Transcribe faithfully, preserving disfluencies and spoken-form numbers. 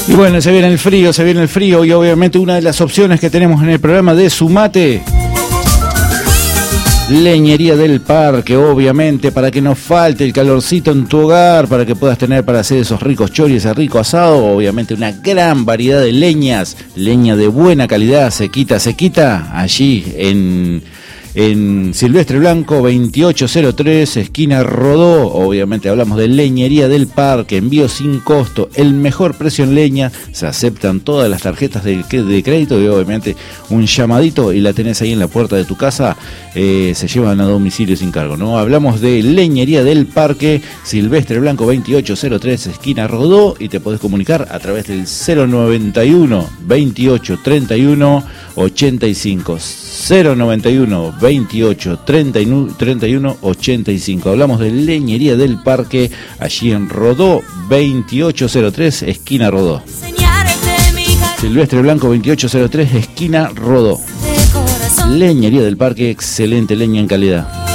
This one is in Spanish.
Y bueno, se viene el frío, se viene el frío y obviamente una de las opciones que tenemos en el programa de Sumate, Leñería del Parque, obviamente, para que no falte el calorcito en tu hogar, para que puedas tener para hacer esos ricos choris, ese rico asado, obviamente una gran variedad de leñas, leña de buena calidad, sequita, sequita, allí en... en Silvestre Blanco veintiocho cero tres, esquina Rodó. Obviamente hablamos de Leñería del Parque, envío sin costo, el mejor precio en leña, se aceptan todas las tarjetas de, de crédito y obviamente un llamadito y la tenés ahí en la puerta de tu casa, eh, se llevan a domicilio sin cargo, ¿no? Hablamos de Leñería del Parque, Silvestre Blanco veintiocho cero tres, esquina Rodó, y te podés comunicar a través del cero noventa y uno veintiocho treinta y uno ochenta y cinco, cero noventa y uno veintiocho treinta y uno ochenta y cinco. Hablamos de Leñería del Parque, allí en Rodó veintiocho cero tres, esquina Rodó. Silvestre Blanco veintiocho cero tres, esquina Rodó. Leñería del Parque, excelente leña en calidad.